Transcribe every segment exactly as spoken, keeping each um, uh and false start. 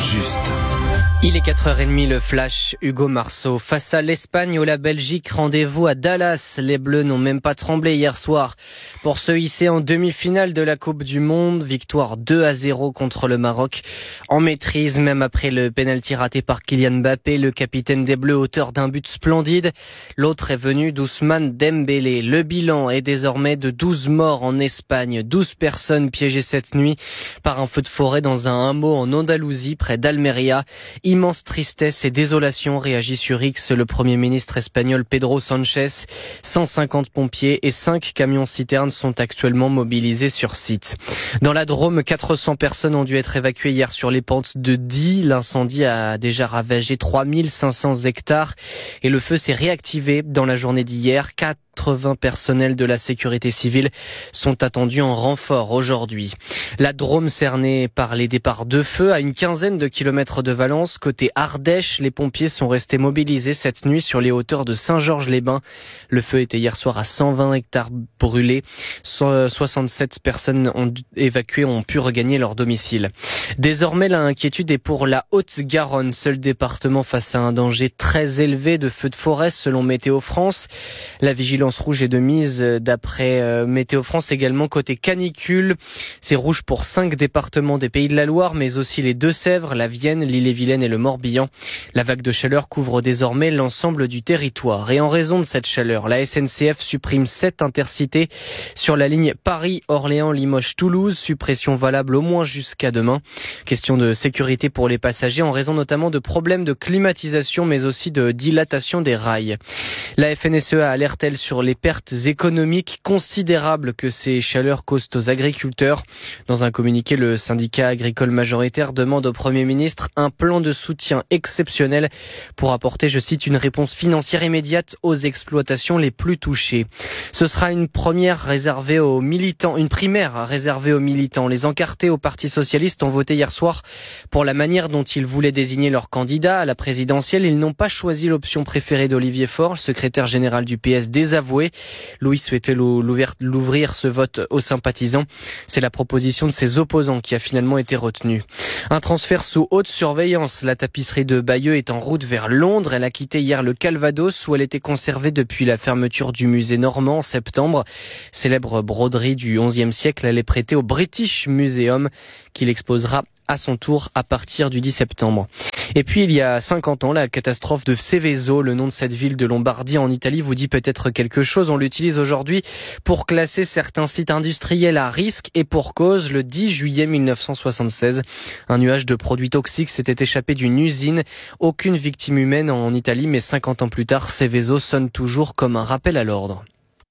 juste. Il est quatre heures trente, le flash, Hugo Marceau. Face à l'Espagne ou la Belgique, rendez-vous à Dallas. Les Bleus n'ont même pas tremblé hier soir pour se hisser en demi-finale de la Coupe du Monde. Victoire deux à zéro contre le Maroc. En maîtrise, même après le pénalty raté par Kylian Mbappé, le capitaine des Bleus, auteur d'un but splendide. L'autre est venu d'Ousmane Dembélé. Le bilan est désormais de douze morts en Espagne. douze personnes piégées cette nuit par un feu de forêt dans un hameau en Andalousie, près d'Almeria. Immense tristesse et désolation, réagit sur X le Premier ministre espagnol Pedro Sanchez. cent cinquante pompiers et cinq camions-citernes sont actuellement mobilisés sur site. Dans la Drôme, quatre cents personnes ont dû être évacuées hier sur les pentes de Die. L'incendie a déjà ravagé trois mille cinq cents hectares et le feu s'est réactivé dans la journée d'hier. quatre-vingts personnels de la sécurité civile sont attendus en renfort aujourd'hui. La Drôme cernée par les départs de feu à une quinzaine de kilomètres de Valence. Côté Ardèche, les pompiers sont restés mobilisés cette nuit sur les hauteurs de Saint-Georges-les-Bains. Le feu était hier soir à cent vingt hectares brûlés. soixante-sept personnes ont évacuées ont pu regagner leur domicile. Désormais, l'inquiétude est pour la Haute-Garonne, seul département face à un danger très élevé de feux de forêt selon Météo France. La vigilance rouge est de mise d'après euh, Météo France également côté canicule. C'est rouge pour cinq départements des Pays de la Loire, mais aussi les Deux-Sèvres, la Vienne, l'Ille-et-Vilaine et le Morbihan. La vague de chaleur couvre désormais l'ensemble du territoire. Et en raison de cette chaleur, la S N C F supprime sept intercités sur la ligne Paris-Orléans-Limoges-Toulouse. Suppression valable au moins jusqu'à demain. Question de sécurité pour les passagers en raison notamment de problèmes de climatisation, mais aussi de dilatation des rails. La F N S E A alerte elle sur les pertes économiques considérables que ces chaleurs causent aux agriculteurs. Dans un communiqué, le syndicat agricole majoritaire demande au Premier ministre un plan de soutien exceptionnel pour apporter, je cite, une réponse financière immédiate aux exploitations les plus touchées. Ce sera une première réservée aux militants, une primaire réservée aux militants. Les encartés au Parti socialiste ont voté hier soir pour la manière dont ils voulaient désigner leur candidat à la présidentielle. Ils n'ont pas choisi l'option préférée d'Olivier Faure, le secrétaire général du P S désavoué. Louis souhaitait l'ouvrir ce vote aux sympathisants. C'est la proposition de ses opposants qui a finalement été retenue. Un transfert sous haute surveillance. La tapisserie de Bayeux est en route vers Londres. Elle a quitté hier le Calvados où elle était conservée depuis la fermeture du musée normand en septembre. Célèbre broderie du onzième siècle, elle est prêtée au British Museum qui l'exposera à son tour à partir du dix septembre. Et puis il y a cinquante ans, la catastrophe de Seveso, le nom de cette ville de Lombardie en Italie, vous dit peut-être quelque chose. On l'utilise aujourd'hui pour classer certains sites industriels à risque et pour cause. Le dix juillet mille neuf cent soixante-seize, un nuage de produits toxiques s'était échappé d'une usine. Aucune victime humaine en Italie, mais cinquante ans plus tard, Seveso sonne toujours comme un rappel à l'ordre.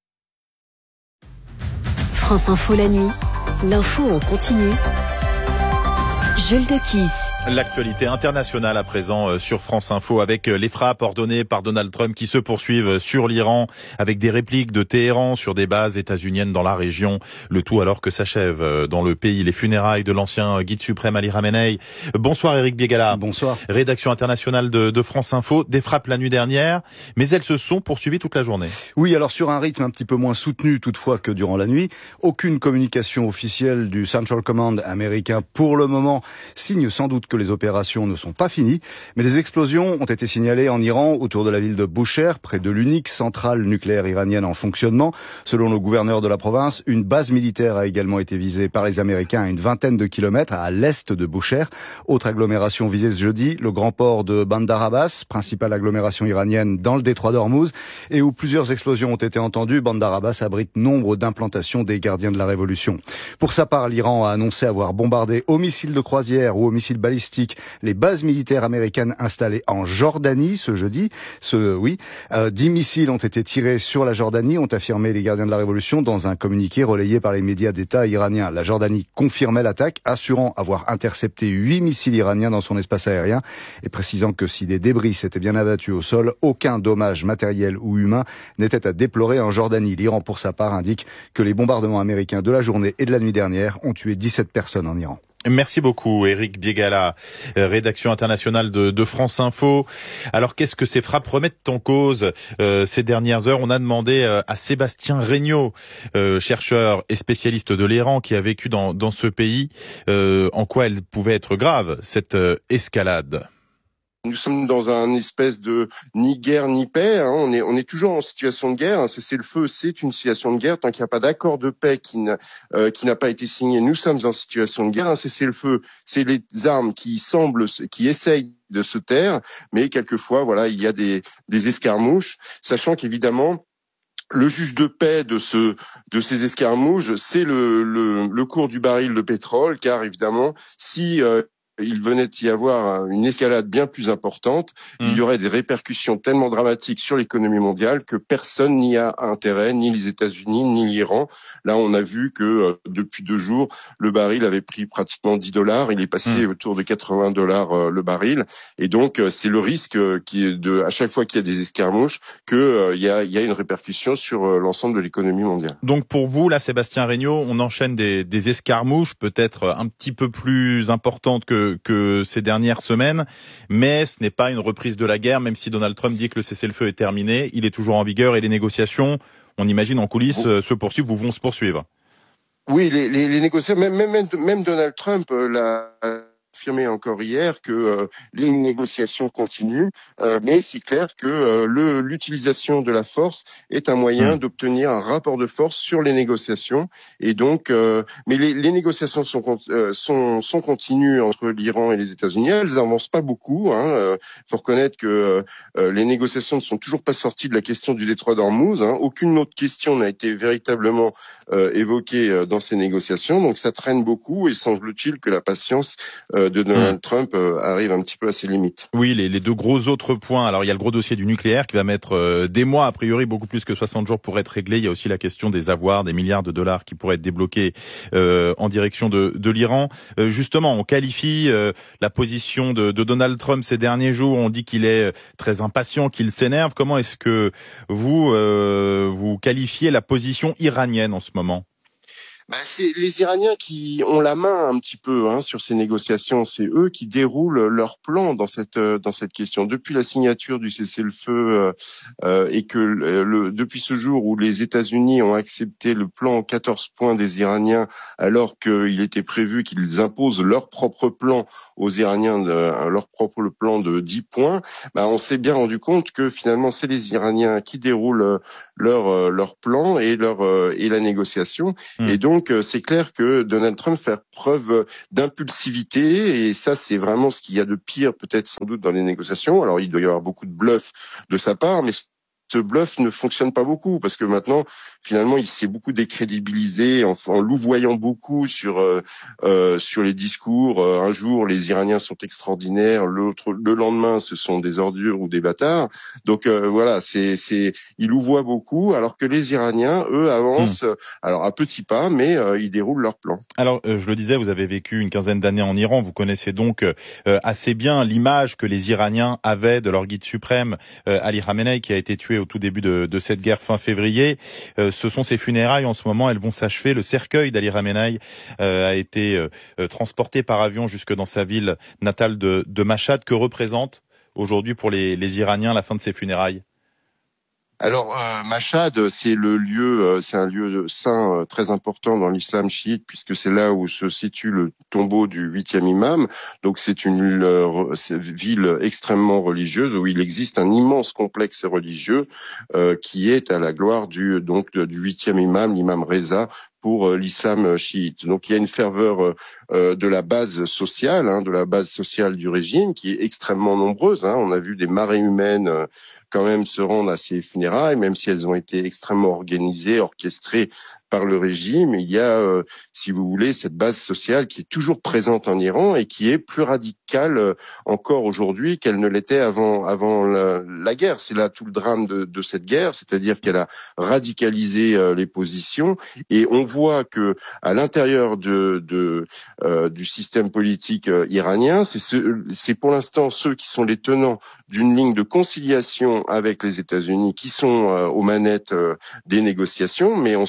France Info la nuit, l'info en continu. Jules de Kiss. L'actualité internationale à présent sur France Info avec les frappes ordonnées par Donald Trump qui se poursuivent sur l'Iran avec des répliques de Téhéran sur des bases états-uniennes dans la région. Le tout alors que s'achèvent dans le pays les funérailles de l'ancien guide suprême Ali Khamenei. Bonsoir Eric Biegala. Bonsoir. Rédaction internationale de, de France Info. Des frappes la nuit dernière, mais elles se sont poursuivies toute la journée. Oui, alors sur un rythme un petit peu moins soutenu toutefois que durant la nuit. Aucune communication officielle du Central Command américain pour le moment, signe sans doute que les opérations ne sont pas finies, mais les explosions ont été signalées en Iran autour de la ville de Bushehr, près de l'unique centrale nucléaire iranienne en fonctionnement. Selon le gouverneur de la province, une base militaire a également été visée par les Américains à une vingtaine de kilomètres à l'est de Bushehr. Autre agglomération visée ce jeudi, le grand port de Bandar Abbas, principale agglomération iranienne dans le détroit d'Ormuz, et où plusieurs explosions ont été entendues. Bandar Abbas abrite nombre d'implantations des gardiens de la révolution. Pour sa part, l'Iran a annoncé avoir bombardé aux missiles de croisière ou aux missiles balistiques les bases militaires américaines installées en Jordanie ce jeudi. Ce, oui, euh, dix missiles ont été tirés sur la Jordanie, ont affirmé les gardiens de la Révolution dans un communiqué relayé par les médias d'État iraniens. La Jordanie confirmait l'attaque, assurant avoir intercepté huit missiles iraniens dans son espace aérien et précisant que si des débris s'étaient bien abattus au sol, aucun dommage matériel ou humain n'était à déplorer en Jordanie. L'Iran, pour sa part, indique que les bombardements américains de la journée et de la nuit dernière ont tué dix-sept personnes en Iran. Merci beaucoup, Éric Biégala, rédaction internationale de, de France Info. Alors, qu'est-ce que ces frappes remettent en cause euh, ces dernières heures? On a demandé euh, à Sébastien Regnault, euh, chercheur et spécialiste de l'Iran qui a vécu dans, dans ce pays, euh, en quoi elle pouvait être grave, cette euh, escalade. Nous sommes dans un espèce de ni guerre ni paix. Hein. On est on est toujours en situation de guerre. Un cessez-le-feu, c'est une situation de guerre tant qu'il n'y a pas d'accord de paix qui n'a euh, qui n'a pas été signé. Nous sommes en situation de guerre. Un cessez-le-feu, c'est les armes qui semblent, qui essayent de se taire, mais quelquefois, voilà, il y a des des escarmouches, sachant qu'évidemment, le juge de paix de ce de ces escarmouches, c'est le le, le cours du baril de pétrole, car évidemment, si euh, il venait d'y avoir une escalade bien plus importante, mmh. il y aurait des répercussions tellement dramatiques sur l'économie mondiale que personne n'y a intérêt, ni les États-Unis, ni l'Iran. Là, on a vu que euh, depuis deux jours, le baril avait pris pratiquement dix dollars. Il est passé mmh. autour de quatre-vingts dollars euh, le baril. Et donc, euh, c'est le risque euh, qui est de, à chaque fois qu'il y a des escarmouches, que euh, il y a, il y a une répercussion sur euh, l'ensemble de l'économie mondiale. Donc, pour vous, là, Sébastien Regnault, on enchaîne des, des escarmouches, peut-être un petit peu plus importantes que que ces dernières semaines, mais ce n'est pas une reprise de la guerre, même si Donald Trump dit que le cessez-le-feu est terminé, il est toujours en vigueur et les négociations, on imagine en coulisses, oh. se poursuivent ou vont se poursuivre. Oui, les, les, les négociations, même, même, même Donald Trump euh, l'a affirmé encore hier que euh, les négociations continuent, euh, mais c'est clair que euh, le, l'utilisation de la force est un moyen mmh. d'obtenir un rapport de force sur les négociations. Et donc, euh, mais les, les négociations sont, euh, sont, sont continues entre l'Iran et les États-Unis. Elles n'avancent pas beaucoup. Il hein. euh, faut reconnaître que euh, les négociations ne sont toujours pas sorties de la question du détroit d'Ormuz. Hein. Aucune autre question n'a été véritablement euh, évoquée euh, dans ces négociations. Donc, ça traîne beaucoup et semble-t-il que la patience euh, de Donald mmh. Trump euh, arrive un petit peu à ses limites. Oui, les, les deux gros autres points. Alors, il y a le gros dossier du nucléaire qui va mettre euh, des mois, a priori, beaucoup plus que soixante jours pour être réglé. Il y a aussi la question des avoirs, des milliards de dollars qui pourraient être débloqués euh, en direction de, de l'Iran. Euh, justement, on qualifie euh, la position de, de Donald Trump ces derniers jours. On dit qu'il est très impatient, qu'il s'énerve. Comment est-ce que vous, euh, vous qualifiez la position iranienne en ce moment ? Bah, c'est les Iraniens qui ont la main un petit peu hein, sur ces négociations. C'est eux qui déroulent leur plan dans cette dans cette question. Depuis la signature du cessez-le-feu euh, euh, et que le, le, depuis ce jour où les États-Unis ont accepté le plan en quatorze points des Iraniens, alors qu'il était prévu qu'ils imposent leur propre plan aux Iraniens, de, leur propre plan de dix points, bah, on s'est bien rendu compte que finalement c'est les Iraniens qui déroulent leur leur plan et leur et la négociation. Mmh. Et donc Donc, c'est clair que Donald Trump fait preuve d'impulsivité et ça, c'est vraiment ce qu'il y a de pire, peut-être sans doute dans les négociations. Alors, il doit y avoir beaucoup de bluff de sa part, mais ce bluff ne fonctionne pas beaucoup parce que maintenant, finalement, il s'est beaucoup décrédibilisé en, en louvoyant beaucoup sur euh, euh, sur les discours. Euh, un jour, les Iraniens sont extraordinaires, l'autre, le lendemain, ce sont des ordures ou des bâtards. Donc euh, voilà, c'est c'est il louvoie beaucoup, alors que les Iraniens, eux, avancent, mmh. alors à petits pas, mais euh, ils déroulent leur plan. Alors, euh, je le disais, vous avez vécu une quinzaine d'années en Iran, vous connaissez donc euh, assez bien l'image que les Iraniens avaient de leur guide suprême, euh, Ali Khamenei, qui a été tué au tout début de, de cette guerre fin février. Euh, ce sont ces funérailles en ce moment, elles vont s'achever. Le cercueil d'Ali Khamenei euh, a été euh, transporté par avion jusque dans sa ville natale de, de Mashhad. Que représente aujourd'hui pour les, les Iraniens la fin de ces funérailles ? Alors, euh, Mashhad, c'est le lieu, euh, c'est un lieu saint euh, très important dans l'islam chiite, puisque c'est là où se situe le tombeau du huitième imam. Donc, c'est une euh, ville extrêmement religieuse où il existe un immense complexe religieux euh, qui est à la gloire du donc du huitième imam, l'imam Reza, pour euh, l'islam chiite. Donc il y a une ferveur euh, de la base sociale, hein, de la base sociale du régime qui est extrêmement nombreuse. Hein. On a vu des marées humaines euh, quand même se rendre à ces funérailles, même si elles ont été extrêmement organisées, orchestrées par le régime. Il y a, euh, si vous voulez, cette base sociale qui est toujours présente en Iran et qui est plus radicale euh, encore aujourd'hui qu'elle ne l'était avant avant la, la guerre. C'est là tout le drame de, de cette guerre, c'est-à-dire qu'elle a radicalisé euh, les positions et on voit que à l'intérieur de, de euh, du système politique euh, iranien, c'est ce, c'est pour l'instant ceux qui sont les tenants d'une ligne de conciliation avec les États-Unis qui sont euh, aux manettes euh, des négociations, mais on se rend compte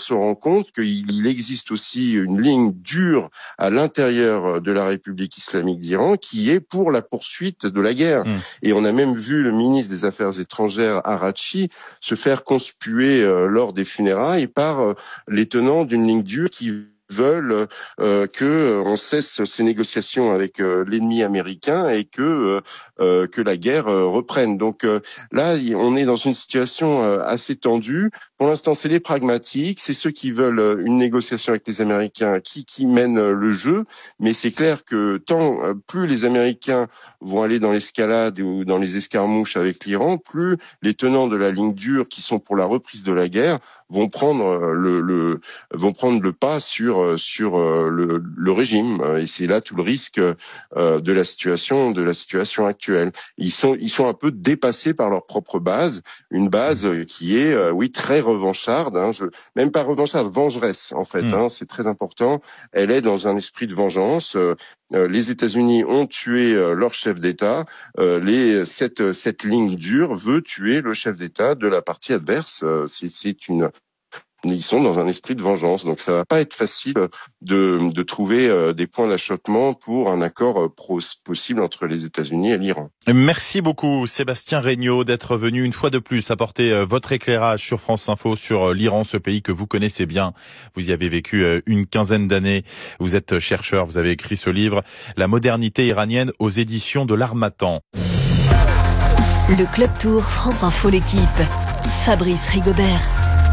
compte qu'il existe aussi une ligne dure à l'intérieur de la République islamique d'Iran qui est pour la poursuite de la guerre. Mmh. Et on a même vu le ministre des Affaires étrangères, Araghchi, se faire conspuer euh, lors des funérailles par euh, les tenants d'une ligne dure qui veulent euh, que euh, on cesse ces négociations avec euh, l'ennemi américain et que euh, que la guerre euh, reprenne. Donc euh, là, on est dans une situation euh, assez tendue. Pour l'instant, c'est les pragmatiques, c'est ceux qui veulent une négociation avec les Américains qui qui mènent le jeu. Mais c'est clair que tant euh, plus les Américains vont aller dans l'escalade ou dans les escarmouches avec l'Iran, plus les tenants de la ligne dure qui sont pour la reprise de la guerre vont prendre le, le vont prendre le pas sur sur le, le régime, et c'est là tout le risque de la situation de la situation actuelle. Ils sont ils sont un peu dépassés par leur propre base, une base qui est oui très revancharde, hein, je, même pas revancharde, vengeresse en fait, mmh. hein, c'est très important. Elle est dans un esprit de vengeance. Les États-Unis ont tué leur chef d'État. Les cette cette ligne dure veut tuer le chef d'État de la partie adverse. C'est c'est une Ils sont dans un esprit de vengeance, donc ça va pas être facile de, de trouver des points d'achoppement pour un accord possible entre les États-Unis et l'Iran. Merci beaucoup Sébastien Regnault d'être venu une fois de plus apporter votre éclairage sur France Info sur l'Iran, ce pays que vous connaissez bien. Vous y avez vécu une quinzaine d'années. Vous êtes chercheur, vous avez écrit ce livre, La modernité iranienne, aux éditions de l'Harmattan. Le Club Tour France Info, l'équipe. Fabrice Rigobert.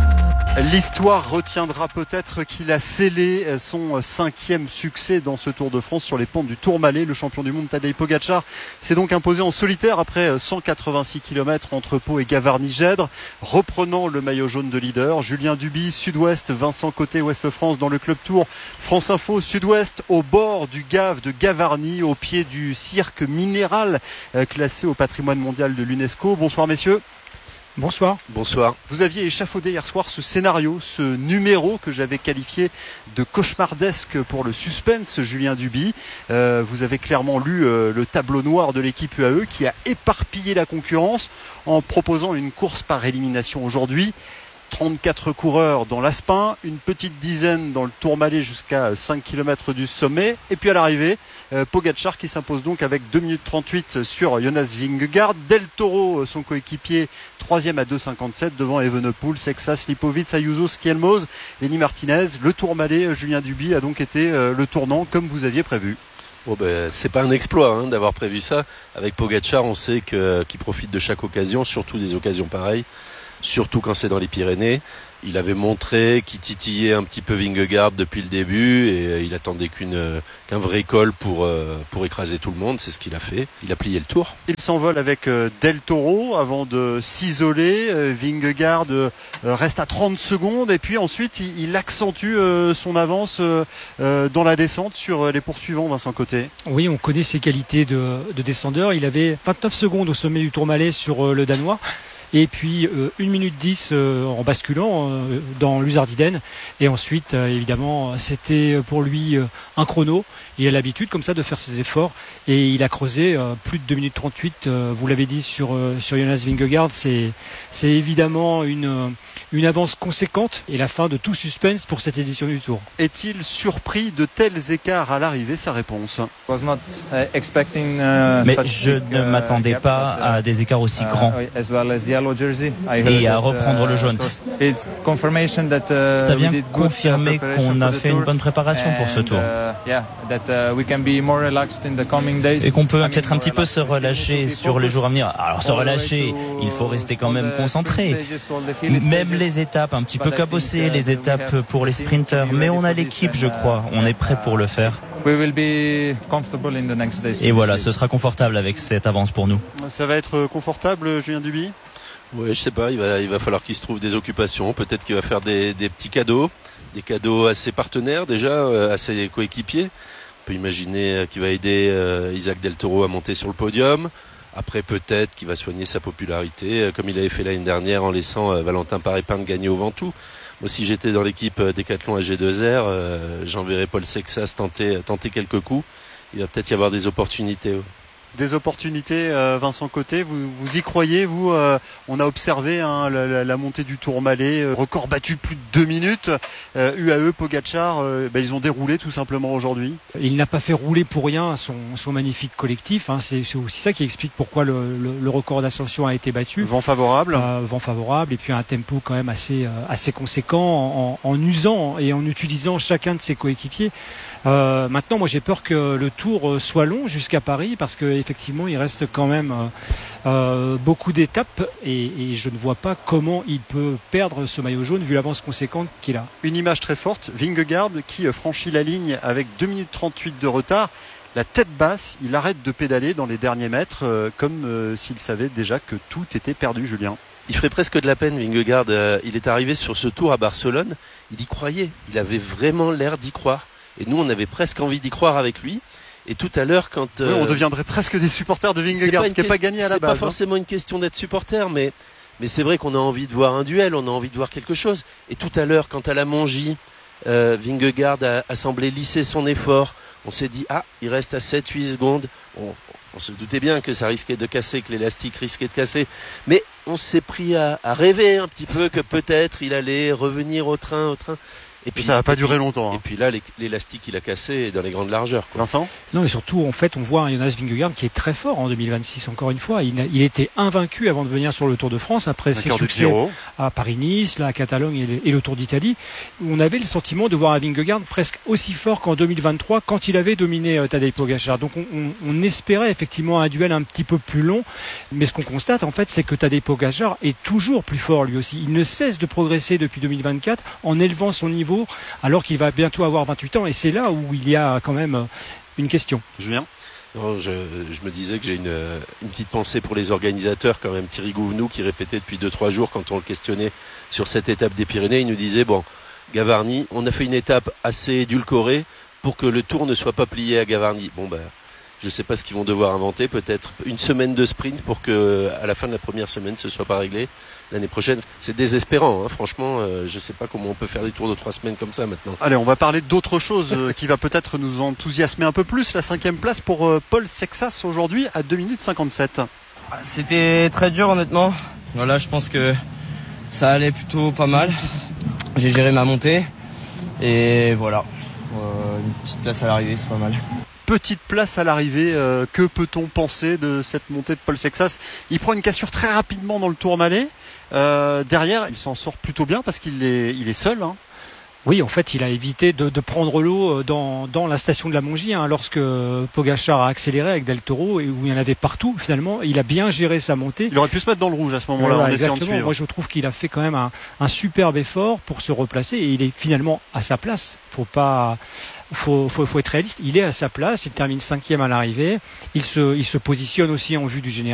L'histoire retiendra peut-être qu'il a scellé son cinquième succès dans ce Tour de France sur les pentes du Tourmalet. Le champion du monde Tadej Pogačar s'est donc imposé en solitaire après cent quatre-vingt-six kilomètres entre Pau et Gavarnie-Gèdre, reprenant le maillot jaune de leader. Julien Duby, Sud-Ouest, Vincent Côté, Ouest-France dans le Club Tour France Info. Sud-Ouest au bord du Gave de Gavarnie, au pied du cirque minéral classé au patrimoine mondial de l'UNESCO. Bonsoir messieurs. Bonsoir. Bonsoir. Vous aviez échafaudé hier soir ce scénario, ce numéro que j'avais qualifié de cauchemardesque pour le suspense, Julien Duby. Euh, vous avez clairement lu euh, le tableau noir de l'équipe U A E qui a éparpillé la concurrence en proposant une course par élimination aujourd'hui. trente-quatre coureurs dans l'Aspin, une petite dizaine dans le Tourmalet jusqu'à cinq kilomètres du sommet. Et puis à l'arrivée, euh, Pogačar qui s'impose donc avec deux minutes trente-huit sur Jonas Vingegaard. Del Toro, son coéquipier, troisième à deux cinquante-sept devant Evenepoel, Sexas, Lipovic, Ayuso, Schielmoz, Lenny Martinez. Le Tourmalet, Julien Duby, a donc été euh, le tournant comme vous aviez prévu. Bon ben, c'est pas un exploit hein, d'avoir prévu ça. Avec Pogačar, on sait que, qu'il profite de chaque occasion, surtout des occasions pareilles. Surtout quand c'est dans les Pyrénées. Il avait montré qu'il titillait un petit peu Vingegaard depuis le début et il attendait qu'une, qu'un vrai col pour, pour écraser tout le monde. C'est ce qu'il a fait. Il a plié le tour. Il s'envole avec Del Toro avant de s'isoler. Vingegaard reste à trente secondes et puis ensuite il accentue son avance dans la descente sur les poursuivants, Vincent Côté. Oui, on connaît ses qualités de, de descendeur. Il avait vingt-neuf secondes au sommet du Tourmalet sur le Danois. Et puis euh, une minute dix euh, en basculant euh, dans l'Uzardiden. Et ensuite, euh, évidemment, c'était pour lui euh, un chrono. Il a l'habitude comme ça de faire ses efforts. Et il a creusé euh, plus de deux minutes trente-huit, euh, vous l'avez dit, sur, euh, sur Jonas Vingegaard. C'est, c'est évidemment une, une avance conséquente et la fin de tout suspense pour cette édition du Tour. Est-il surpris de tels écarts à l'arrivée? Sa réponse. Mais je ne m'attendais pas à des écarts aussi grands. Et à reprendre le jaune. Ça vient confirmer qu'on a fait une bonne préparation pour ce tour. Et qu'on peut peut-être un petit peu se relâcher sur les jours à venir. Alors se relâcher, il faut rester quand même concentré. Même les étapes un petit peu cabossées, les étapes pour les sprinters. Mais on a l'équipe, je crois. On est prêt pour le faire. Et voilà, ce sera confortable avec cette avance pour nous. Ça va être confortable, Julien Duby? Ouais, je sais pas, il va, il va falloir qu'il se trouve des occupations. Peut-être qu'il va faire des, des petits cadeaux, des cadeaux à ses partenaires déjà, à ses coéquipiers. On peut imaginer qu'il va aider euh, Isaac Del Toro à monter sur le podium. Après, peut-être qu'il va soigner sa popularité, comme il avait fait l'année dernière en laissant euh, Valentin Paré-Pin gagner au Ventoux. Moi, si j'étais dans l'équipe Décathlon à G deux R, euh, j'enverrais Paul Sexas tenter, tenter quelques coups. Il va peut-être y avoir des opportunités. Ouais. des opportunités, euh, Vincent Côté, vous, vous y croyez, vous euh, on a observé hein, la, la, la montée du Tourmalet, euh, record battu de plus de deux minutes, euh, U A E, Pogacar, euh, ben, ils ont déroulé tout simplement aujourd'hui. Il n'a pas fait rouler pour rien son, son magnifique collectif, hein. c'est, c'est aussi ça qui explique pourquoi le, le, le record d'ascension a été battu. Vent favorable. Euh, vent favorable et puis un tempo quand même assez, euh, assez conséquent en, en, en usant et en utilisant chacun de ses coéquipiers. Euh, maintenant, moi j'ai peur que le tour soit long jusqu'à Paris parce qu'effectivement il reste quand même euh, beaucoup d'étapes et, et je ne vois pas comment il peut perdre ce maillot jaune vu l'avance conséquente qu'il a. Une image très forte, Vingegaard qui franchit la ligne avec deux minutes trente-huit de retard. La tête basse, il arrête de pédaler dans les derniers mètres euh, comme euh, s'il savait déjà que tout était perdu, Julien. Il ferait presque de la peine, Vingegaard. Euh, il est arrivé sur ce tour à Barcelone, il y croyait, il avait vraiment l'air d'y croire. Et nous, on avait presque envie d'y croire avec lui. Et tout à l'heure, quand... Euh, oui, on deviendrait presque des supporters de Vingegaard, ce qui n'est pas gagné à la base. C'est pas hein. forcément une question d'être supporter, mais, mais c'est vrai qu'on a envie de voir un duel, on a envie de voir quelque chose. Et tout à l'heure, quand à la Mongie, euh, Vingegaard a, a semblé lisser son effort, on s'est dit, ah, il reste à sept huit secondes. On, on se doutait bien que ça risquait de casser, que l'élastique risquait de casser. Mais on s'est pris à, à rêver un petit peu que peut-être il allait revenir au train, au train. Et puis ça va pas durer longtemps. Hein. Et puis là, l'élastique il a cassé dans les grandes largeurs. Quoi. Vincent ? Non, et surtout, en fait, on voit un Jonas Vingegaard qui est très fort en deux mille vingt-six. Encore une fois, il, a, il était invaincu avant de venir sur le Tour de France après ses succès à Paris-Nice, la Catalogne et le, et le Tour d'Italie. On avait le sentiment de voir un Vingegaard presque aussi fort qu'en deux mille vingt-trois quand il avait dominé euh, Tadej Pogacar. Donc, on, on, on espérait effectivement un duel un petit peu plus long, mais ce qu'on constate en fait, c'est que Tadej Pogacar est toujours plus fort lui aussi. Il ne cesse de progresser depuis deux mille vingt-quatre en élevant son niveau, alors qu'il va bientôt avoir vingt-huit ans, et c'est là où il y a quand même une question. Julien ? Non, je, je me disais que j'ai une, une petite pensée pour les organisateurs, quand même. Thierry Gouvenou qui répétait depuis deux trois jours quand on le questionnait sur cette étape des Pyrénées, il nous disait, bon, Gavarnie, on a fait une étape assez édulcorée pour que le tour ne soit pas plié à Gavarnie. Bon, ben, je ne sais pas ce qu'ils vont devoir inventer, peut-être une semaine de sprint pour que à la fin de la première semaine ce soit pas réglé. L'année prochaine, c'est désespérant, hein. Franchement, euh, je ne sais pas comment on peut faire des tours de trois semaines comme ça maintenant. Allez, on va parler d'autre chose euh, qui va peut-être nous enthousiasmer un peu plus. La cinquième place pour euh, Paul Sexas aujourd'hui à deux minutes cinquante-sept. C'était très dur honnêtement. Voilà, je pense que ça allait plutôt pas mal. J'ai géré ma montée et voilà, euh, une petite place à l'arrivée, c'est pas mal. Petite place à l'arrivée, euh, que peut-on penser de cette montée de Paul Sexas ? Il prend une cassure très rapidement dans le Tourmalet. Euh, derrière, il s'en sort plutôt bien parce qu'il est, il est seul. Hein. Oui, en fait, il a évité de, de prendre l'eau dans, dans la station de la Mongie, hein, lorsque Pogacar a accéléré avec Del Toro et où il y en avait partout. Finalement, il a bien géré sa montée. Il aurait pu se mettre dans le rouge à ce moment-là voilà, en essayant exactement. de suivre. Moi, je trouve qu'il a fait quand même un, un superbe effort pour se replacer et il est finalement à sa place. Faut pas, faut, faut, faut être réaliste. Il est à sa place. Il termine cinquième à l'arrivée. Il se, il se positionne aussi en vue du général.